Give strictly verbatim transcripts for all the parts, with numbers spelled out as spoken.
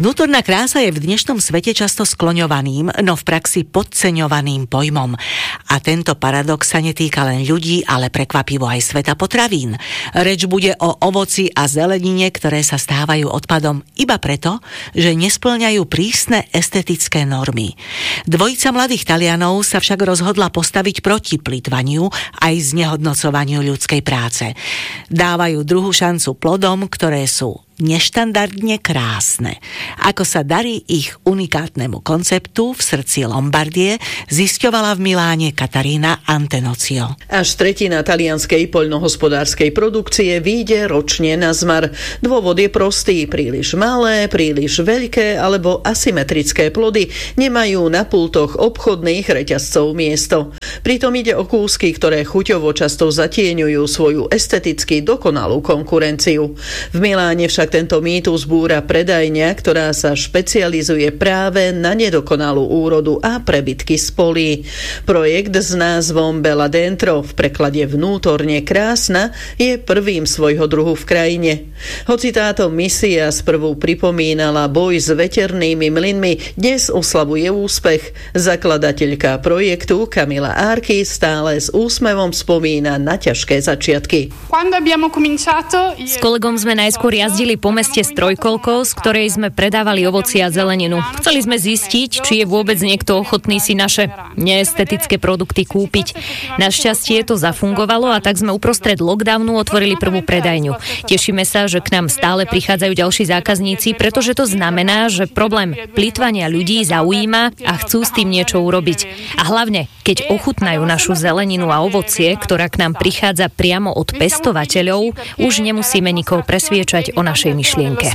Vnútorná krása je v dnešnom svete často skloňovaným, no v praxi podceňovaným pojmom. A tento paradox sa netýka len ľudí, ale prekvapivo aj sveta potravín. Reč bude o ovoci a zelenine, ktoré sa stávajú odpadom iba preto, že nespĺňajú prísne estetické normy. Dvojica mladých Talianov sa však rozhodla postaviť proti plytvaniu aj znehodnocovaniu ľudskej práce. Dávajú druhú šancu plodom, ktoré sú neštandardne krásne. Ako sa darí ich unikátnemu konceptu v srdci Lombardie, zisťovala v Miláne Katarína Antenocio. Až tretina talianskej poľnohospodárskej produkcie vyjde ročne na zmar. Dôvod je prostý. Príliš malé, príliš veľké alebo asymetrické plody nemajú na pultoch obchodných reťazcov miesto. Pritom ide o kúsky, ktoré chuťovo často zatieňujú svoju esteticky dokonalú konkurenciu. V Miláne však tento mýtus búra predajňa, ktorá sa špecializuje práve na nedokonalú úrodu a prebytky z polí. Projekt s názvom Bella Dentro, v preklade vnútorne krásna, je prvým svojho druhu v krajine. Hoci táto misia sprvu pripomínala boj s veternými mlynmi, dnes oslavuje úspech. Zakladateľka projektu Camila Archi stále s úsmevom spomína na ťažké začiatky. S kolegom sme najskôr jazdili po meste s trojkolkou, z ktorej sme predávali ovoci a zeleninu. Chceli sme zistiť, či je vôbec niekto ochotný si naše neestetické produkty kúpiť. Našťastie to zafungovalo a tak sme uprostred lockdownu otvorili prvú predajňu. Tešíme sa, že k nám stále prichádzajú ďalší zákazníci, pretože to znamená, že problém plytvania ľudí zaujíma a chcú s tým niečo urobiť. A hlavne, keď ochutnajú našu zeleninu a ovocie, ktorá k nám prichádza priamo od pestovateľov, už nemusíme nikoho presviečať o našej myšlienke.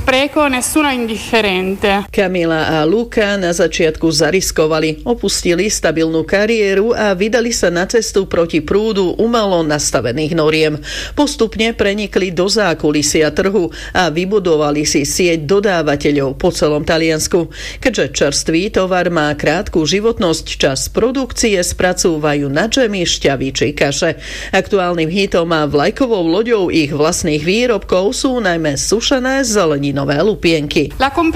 Camila a Luca na začiatku zariskovali, opustili stabilnú kariéru a vydali sa na cestu proti prúdu umelo nastavených noriem. Postupne prenikli do zákulisia trhu a vybudovali si sieť dodávateľov po celom Taliansku. Keďže čerstvý tovar má krátku životnosť, čas produkcie spracúvajú na džemy, šťavy či kaše. Aktuálnym hitom a vlajkovou loďou ich vlastných výrobkov sú najmä sušené zeleninové lupienky.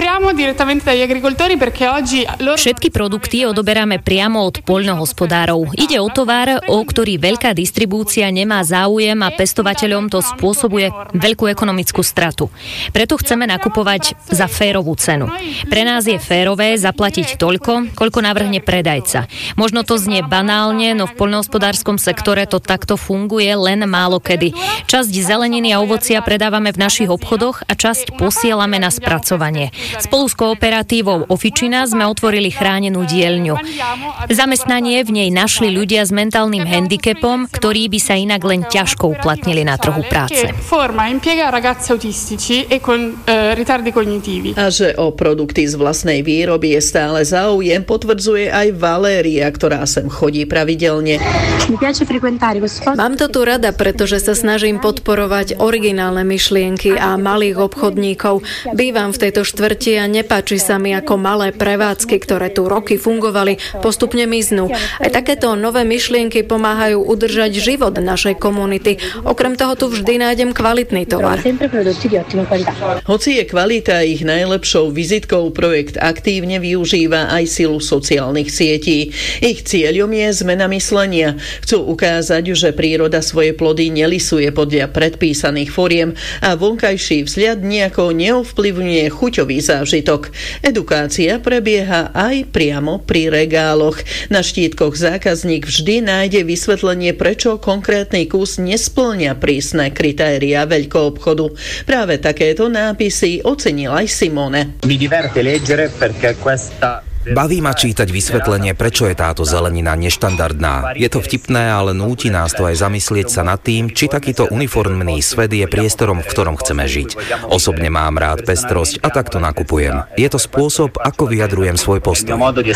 Všetky produkty odoberáme priamo od poľnohospodárov. Ide o tovar, o ktorý veľká distribúcia nemá záujem a pestovateľom to spôsobuje veľkú ekonomickú stratu. Preto chceme nakupovať za férovú cenu. Pre nás je férové zaplatiť toľko, koľko navrhne predajca. Možno to znie banálne, no v poľnohospodárskom sektore to takto funguje len málo kedy. Časť zeleniny a ovocia predávame v našich obchodoch a časť posielame na spracovanie. Spolu s kooperatívou Officina sme otvorili chránenú dielňu. Zamestnanie v nej našli ľudia s mentálnym handicapom, ktorí by sa inak len ťažko uplatnili na trhu práce. A že o produkty z vlastnej výroby je stále záujem, potvrdzuje aj Valéria, ktorá sem chodí pravidelne. Mám to tu rada, pretože sa snažím podporovať originálne myšlienky a malých obchodníkov. Bývam v tejto štvrti a nepáči sa mi, ako malé prevádzky, ktoré tu roky fungovali, postupne miznú. Aj takéto nové myšlienky pomáhajú udržať život našej komunity. Okrem toho tu vždy nájdem kvalitný tovar. Hoci je kvalita ich najlepšou vizitkou, projekt aktívne využíva aj silu sociálnych sietí. Ich cieľom je zmena myslenia. Chcú ukázať, že príroda svoje plody nelisuje podľa predpísaných foriem a vonkajší vzhľad nejako neovplyvňuje chuťový zážitok. Edukácia prebieha aj priamo pri regáloch. Na štítkoch zákazník vždy nájde vysvetlenie, prečo konkrétny kus nespĺňa prísne kritériá veľkoobchodu. Práve takéto nápisy ocenil aj Simone. Mi diverte leggere perché questa Baví ma čítať vysvetlenie, prečo je táto zelenina neštandardná. Je to vtipné, ale núti nás to aj zamyslieť sa nad tým, či takýto uniformný svet je priestorom, v ktorom chceme žiť. Osobne mám rád pestrosť a takto nakupujem. Je to spôsob, ako vyjadrujem svoj postoj.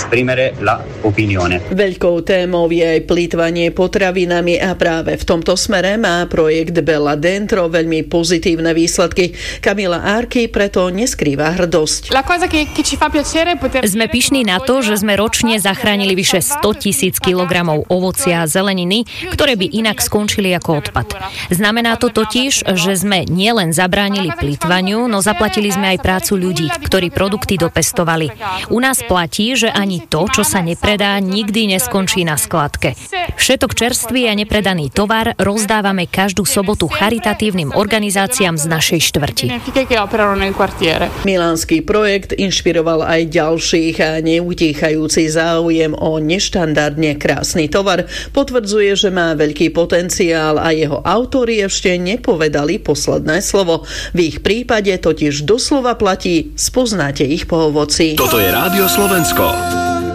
Veľkou témou je aj plytvanie potravinami a práve v tomto smere má projekt Bella Dentro veľmi pozitívne výsledky. Camila Archi preto neskrýva hrdosť. Sme pyšní pyšní na to, že sme ročne zachránili vyše sto tisíc kilogramov ovocia a zeleniny, ktoré by inak skončili ako odpad. Znamená to totiž, že sme nielen zabránili plytvaniu, no zaplatili sme aj prácu ľudí, ktorí produkty dopestovali. U nás platí, že ani to, čo sa nepredá, nikdy neskončí na skladke. Všetok čerstvý a nepredaný tovar rozdávame každú sobotu charitatívnym organizáciám z našej štvrti. Milánsky projekt inšpiroval aj ďalších a neutíchajúci záujem o neštandardne krásny tovar potvrdzuje, že má veľký potenciál a jeho autori ešte nepovedali posledné slovo. V ich prípade totiž doslova platí: spoznáte ich po ovoci. Toto je Rádio Slovensko.